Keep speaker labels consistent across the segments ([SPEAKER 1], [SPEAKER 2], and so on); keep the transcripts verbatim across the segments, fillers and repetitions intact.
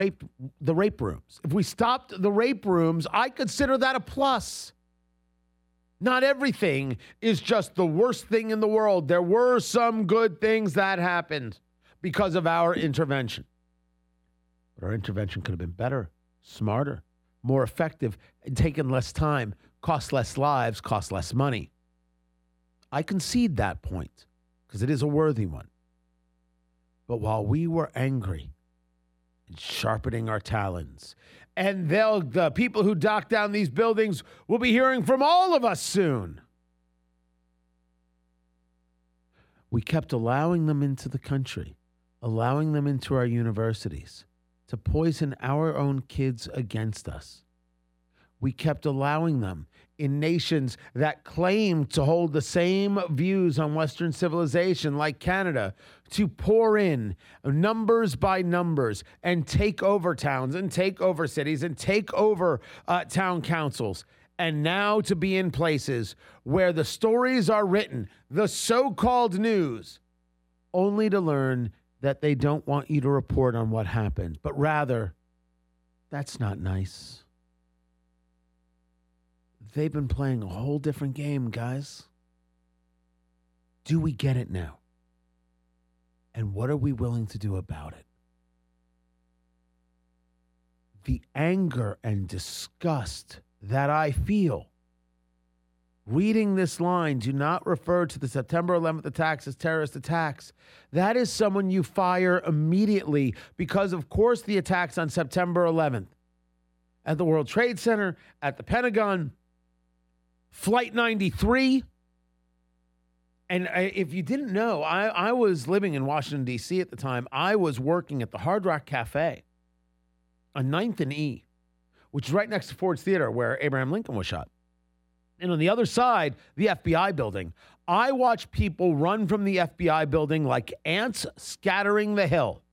[SPEAKER 1] rape, the rape rooms. If we stopped the rape rooms, I consider that a plus. Not everything is just the worst thing in the world. There were some good things that happened because of our intervention. But our intervention could have been better, smarter, more effective, and taken less time, cost less lives, cost less money. I concede that point because it is a worthy one. But while we were angry and sharpening our talons, and they'll, the people who knock down these buildings will be hearing from all of us soon. We kept allowing them into the country, allowing them into our universities to poison our own kids against us. We kept allowing them in nations that claim to hold the same views on Western civilization, like Canada, to pour in numbers by numbers and take over towns and take over cities and take over uh, town councils. And now to be in places where the stories are written, the so-called news, only to learn that they don't want you to report on what happened, but rather, that's not nice. They've been playing a whole different game, guys. Do we get it now? And what are we willing to do about it? The anger and disgust that I feel reading this line, do not refer to the September eleventh attacks as terrorist attacks. That is someone you fire immediately because, of course, the attacks on September eleventh at the World Trade Center, at the Pentagon, Flight ninety-three. And I, if you didn't know, I, I was living in Washington, D C at the time. I was working at the Hard Rock Cafe on ninth and E, which is right next to Ford's Theater where Abraham Lincoln was shot. And on the other side, the F B I building. I watched people run from the F B I building like ants scattering the hill.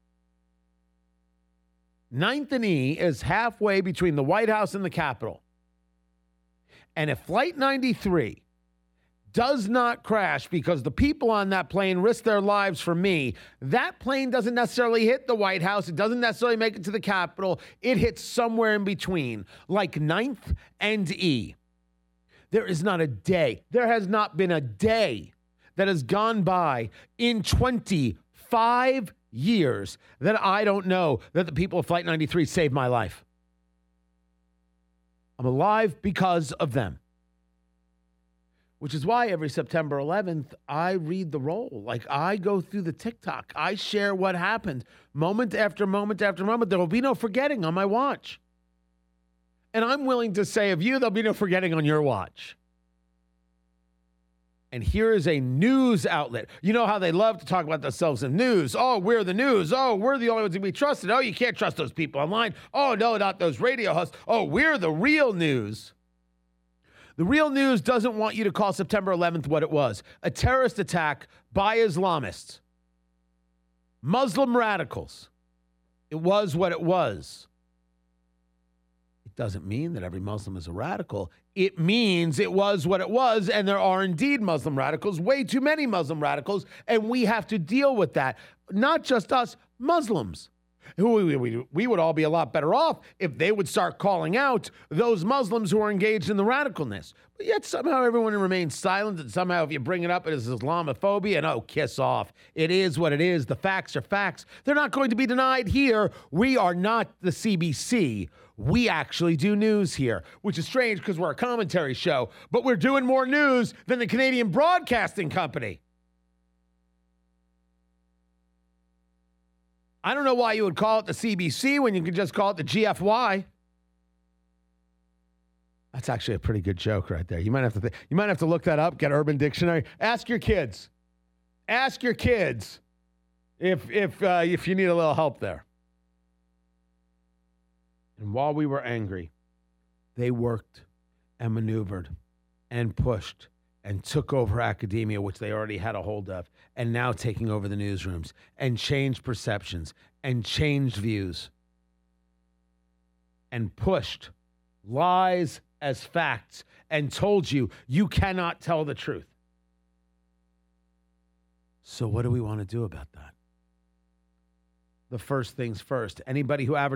[SPEAKER 1] ninth and E is halfway between the White House and the Capitol. And if Flight ninety-three does not crash because the people on that plane risk their lives for me, that plane doesn't necessarily hit the White House. It doesn't necessarily make it to the Capitol. It hits somewhere in between, like ninth and E. There is not a day, there has not been a day that has gone by in twenty-five years that I don't know that the people of Flight ninety-three saved my life. I'm alive because of them. Which is why every September eleventh, I read the roll. Like, I go through the TikTok. I share what happened moment after moment after moment. There will be no forgetting on my watch. And I'm willing to say of you, there'll be no forgetting on your watch. And here is a news outlet. You know how they love to talk about themselves in news. Oh, we're the news. Oh, we're the only ones to be trusted. Oh, you can't trust those people online. Oh, no, not those radio hosts. Oh, we're the real news. The real news doesn't want you to call September eleventh what it was. A terrorist attack by Islamists. Muslim radicals. It was what it was. It doesn't mean that every Muslim is a radical. It means it was what it was, and there are indeed Muslim radicals, way too many Muslim radicals, and we have to deal with that. Not just us, Muslims. We, we, we would all be a lot better off if they would start calling out those Muslims who are engaged in the radicalness. But yet somehow everyone remains silent, and somehow if you bring it up, it is Islamophobia, and oh, kiss off. It is what it is. The facts are facts. They're not going to be denied here. We are not the C B C. We actually do news here, which is strange because we're a commentary show, but we're doing more news than the Canadian Broadcasting Company. I don't know why you would call it the C B C when you could just call it the G F Y. That's actually a pretty good joke right there. You might have to th- you might have to look that up, get Urban Dictionary. Ask your kids. Ask your kids if if uh, if you need a little help there. And while we were angry, they worked and maneuvered and pushed and took over academia, which they already had a hold of, and now taking over the newsrooms, and changed perceptions, and changed views, and pushed lies as facts, and told you, you cannot tell the truth. So what do we want to do about that? the first things first. Anybody who advertises